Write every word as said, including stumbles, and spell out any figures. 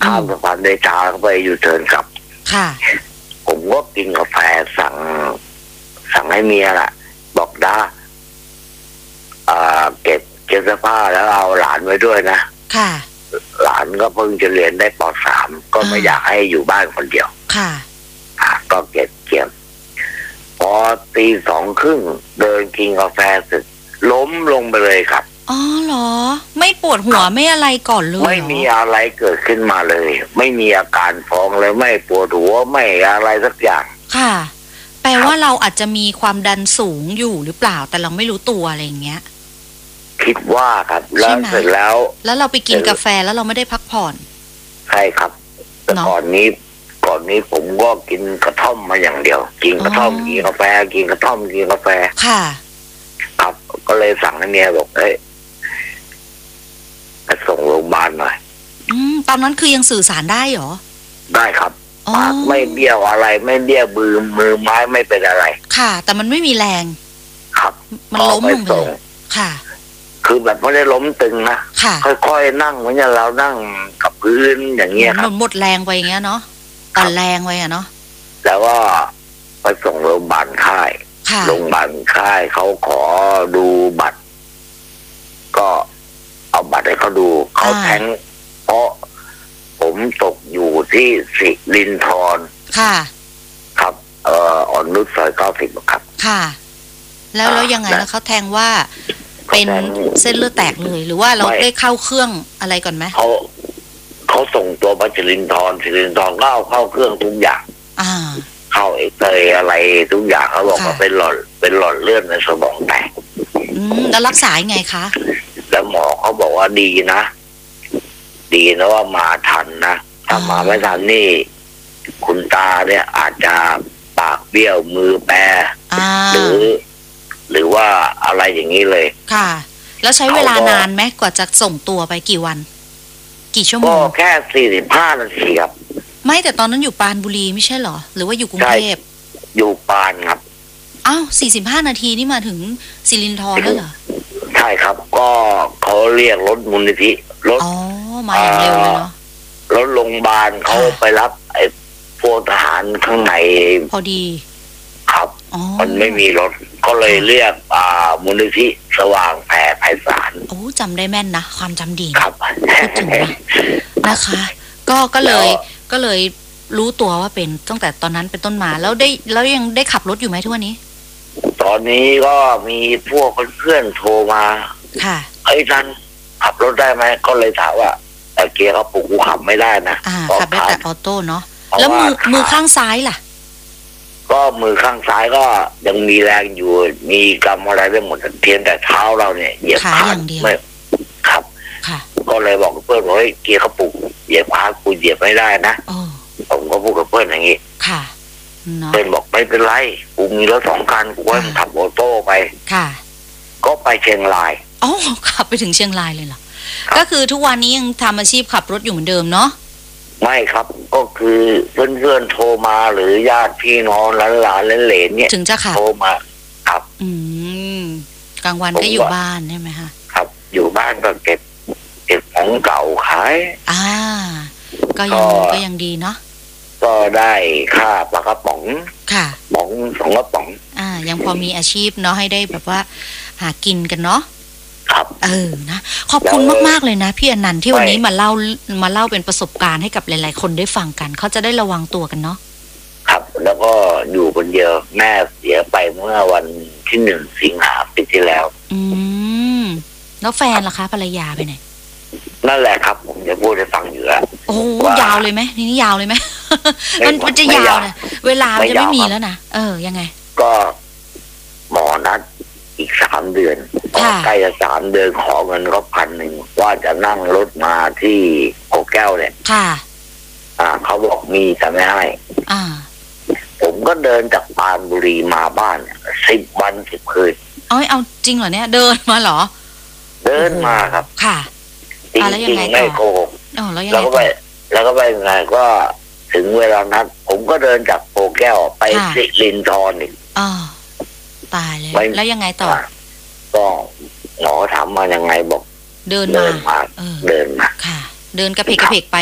ข้ามสะพานเดชาเข้าไปยูเทิร์นกลับค่ะผมก็กินกาแฟสั่งสั่งให้เมียล่ะบอกด้าอ่าเก็บเก็บเสื้อผ้าแล้วเอาหลานไว้ด้วยนะค่ะหลานก็เพิ่งจะเรียนได้ป.สามก็ไม่อยากให้อยู่บ้านคนเดียวค่ะอ่าก็เก็บเก็บพอตีสองครึ่งเดินกินกาแฟเสร็จล้มลงไปเลยครับอ๋อเหรอไม่ปวดหัวไม่อะไรก่อนเลยไม่มีอะไรเกิดขึ้นมาเลยไม่มีอาการฟ้องเลยไม่ปวดหัวไม่อะไรสักอย่างค่ะแปลว่าเราอาจจะมีความดันสูงอยู่หรือเปล่าแต่เราไม่รู้ตัวอะไรอย่างเงี้ยคิดว่าครับแล้วเสร็จแล้วแล้วเราไปกินกาแฟแล้วเราไม่ได้พักผ่อนใช่ครับแต่ก่อนนี้ก่อนนี้ผมก็กินกระท่อมมาอย่างเดียวกินกระท่อมกินกาแฟกินกระท่อมกินกาแฟค่ะครับก็เลยสั่งให้เมียบอกเอ้ยไปส่งโรงพยาบาลหน่อยอืมตอนนั้นคือยังสื่อสารได้เหรอได้ครับปากไม่เบี้ยวอะไรไม่เบี้ยวมือมือไม้ไม่เป็นอะไรค่ะแต่มันไม่มีแรงครับมันล้มลงไปค่ะคือแบบไม่ได้ล้มตึงนะค่อยๆนั่งเหมือนเรานั่งกับพื้นอย่างเงี้ยครับหมดแรงไปอย่างเงี้ยเนาะอ่อนแรงไปอะเนาะแล้วก็ไปส่งโรงพยาบาลค่ายโรงพยาบาลค่ายเขาขอดูบัตรก็เอาบัตรให้เขาดูเขาแทงเพราะผมตกอยู่ที่สิรินธรค่ะครับเอ่ออ่อนนุชซอยเก้าสิบครับค่ะแล้วแล้วยังไงแล้วเขาแทงว่าเป็นเส้นเลือดแตกเลยหรือว่าเราได้เข้าเครื่องอะไรก่อนไหมเขาเขาส่งตัวไปสิรินธรสิรินธรก็เอาเข้าเครื่องทุกอย่างอ่าเข้าเอ็กซเรย์อะไรทุกอย่างเขาบอกว่าเป็นหลอดเป็นหลอดเลือดในสมองแตกอืมแล้วรักษายังไงคะแล้วหมอเขาบอกว่าดีนะดีนะว่ามาทันนะถ้ามาไม่ทันนี่คุณตาเนี่ยอาจจะปากเบี้ยวมือแปรหรือหรือว่าอะไรอย่างนี้เลยค่ะแล้วใช้เวลานานไหมกว่าจะส่งตัวไปกี่วันกี่ชั่วโมงก็แค่สี่สิบห้านาทีครับไม่แต่ตอนนั้นอยู่ปรานบุรีไม่ใช่เหรอหรือว่าอยู่กรุงเทพอยู่ปรานครับอ้าวสี่สิบห้านาทีนี่มาถึงสิรินธรแล้วเหรอใช่ครับก็เขาเรียกรถมูลนิธิรถอ๋อมาอย่างเร็วเลยเนาะรถโรงพยาบาลเขาไปรับไอ้พวกทหารข้างในพอดีครับมันไม่มีรถก็เลยเรียกอ่ามูลนิธิสว่างแผ่ไพศาลโอ้จำได้แม่นนะความจำดีครับพูดถึงนะนะคะก็ก็เลยก็เลยรู้ตัวว่าเป็นตั้งแต่ตอนนั้นเป็นต้นมาแล้วได้แล้วยังได้ขับรถอยู่ไหมทุกวันนี้ตอนนี้ก็มีพวกเพื่อนโทรมาค่ะไอ้ท่านขับรถได้ไหมก็เลยถามว่าแต่เกียร์เขาปลุกกูขับไม่ได้นะขับได้แต่ออโต้เนาะแล้วมือมือข้างซ้ายล่ะก็มือข้างซ้ายก็ยังมีแรงอยู่มีกำอะไรได้หมดเพียงแต่เท้าเราเนี่ยเหยียบขาไม่ครับก็เลยบอกเพื่อนว่าเฮ้ยเกียร์เขาปลุกเหยียบขากูเหยียบไม่ได้นะผมก็พูดกับเพื่อนอย่างนี้ค่ะเพื่อนบอกไม่เป็นไรกูมีรถสองคันกูให้มันขับออโต้ไปค่ะก็ไปเชียงรายอ๋อขับไปถึงเชียงรายเลยเหรอก็คือทุกวันนี้ยังทำอาชีพขับรถอยู่เหมือนเดิมเนาะไม่ครับก็คือเพื่อนๆโทรมาหรือญาติพี่น้องหลานๆเหลนๆเนี่ยถึงจะขับโทรมาครับอืมกลางวันก็อยู่บ้านใช่ไหมคะครับอยู่บ้านก็เก็บเก็บของเก่าขายอ่าก็ยังก็ยังดีเนาะก็ได้ค่าปลากระป๋องค่ะป๋องสองกระป๋องอ่ายังพอมีอาชีพเนาะให้ได้แบบว่าหากินกันเนาะครับเออนะขอบคุณมากๆเลยนะพี่อนันต์ที่วันนี้มาเล่ามาเล่าเป็นประสบการณ์ให้กับหลายๆคนได้ฟังกันเขาจะได้ระวังตัวกันเนาะครับแล้วก็อยู่คนเดียวแม่เสียไปเมื่อวันที่หนึ่งสิงหาปีที่แล้วอืมแล้วแฟนล่ะคะภรรยาไปไหนนั่นแหละครับผมจะพูดให้ฟังอยู่แล้วโอ้ยาวเลยไหมทีนี้ยาวเลยไหมมันมันจะยาวนะเวลาจะไม่มีแล้วนะเออยังไงก็หมอนัดอีกสามเดือนใกล้จะสามเดือนขอเงินก็พันหนึ่งว่าจะนั่งรถมาที่โพแก้วเนี่ยค่ะอ่าเขาบอกมีแต่ไม่ให้อ่าผมก็เดินจากปรานบุรีมาบ้านสิบวันสิบคืนอ๋อเอาจริงเหรอเนี่ยเดินมาเหรอเดินมาครับค่ะจริงจริงไม่โกหกแล้วก็ไปแล้วก็ไปไงก็ถึงเวลานัดผมก็เดินจากโพแก้วไปสิรินธรอีกอ๋อตายเลยแล้วยังไงต่อก็หมอถามมายังไงบอกเดินมาเดินมาค่ะเดินกระเพกกระเพกไป